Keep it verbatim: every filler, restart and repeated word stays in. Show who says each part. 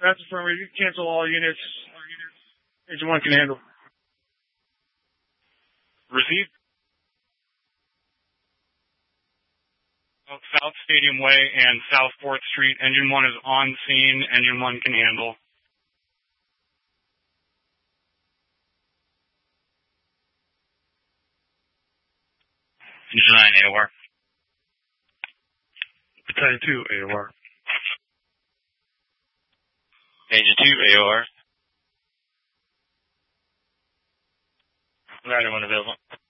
Speaker 1: That's affirmative. You can cancel all units. Agent one can handle.
Speaker 2: Received. South Stadium Way and South fourth Street. Engine one is on scene. Engine one can handle.
Speaker 3: Engine nine, A O R.
Speaker 1: Battalion two, A O R.
Speaker 3: Agent two, A O R.
Speaker 4: Rider one available.